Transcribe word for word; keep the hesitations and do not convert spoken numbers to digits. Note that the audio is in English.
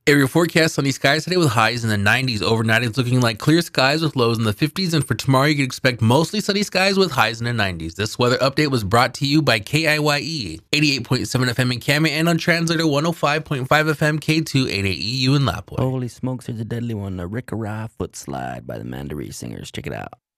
Area forecast: sunny skies today with highs in the nineties. Overnight, it's looking like clear skies with lows in the fifties. And for tomorrow, you can expect mostly sunny skies with highs in the nineties. This weather update was brought to you by K I Y E, eighty-eight point seven F M in Kami, and on translator one oh five point five F M K two eighty-eight E U in Lapwai. Holy smokes, there's a deadly one. The Rick-a-Rah Foot Slide by the Mandaree Singers. Check it out.